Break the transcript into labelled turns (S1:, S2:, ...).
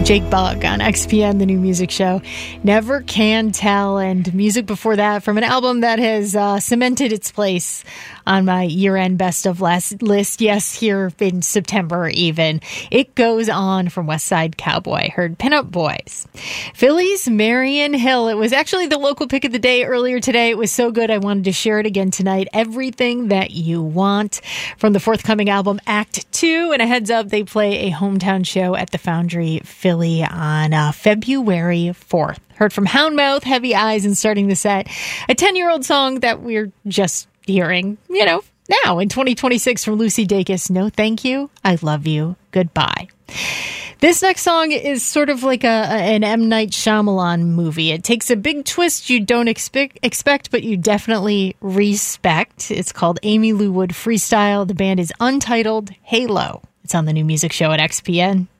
S1: Jake Bugg on XPN, the new music show. Never Can Tell, and music before that from an album that has cemented its place on my year-end best of list. Yes, here in September even. It Goes On from West Side Cowboy. Heard Pinup Boys. Philly's Marion Hill. It was actually the local pick of the day earlier today. It was so good I wanted to share it again tonight. Everything That You Want from the forthcoming album Act 2. And a heads up, they play a hometown show at the Foundry Philly on February 4th. Heard from Houndmouth, Heavy Eyes, and starting the set, a 10-year-old song that we're just hearing, now in 2026 from Lucy Dacus. No Thank You, I Love You, Goodbye. This next song is sort of like an M. Night Shyamalan movie. It takes a big twist you don't expect, but you definitely respect. It's called Amy Lou Wood Freestyle. The band is Untitled Halo. It's on the new music show at XPN.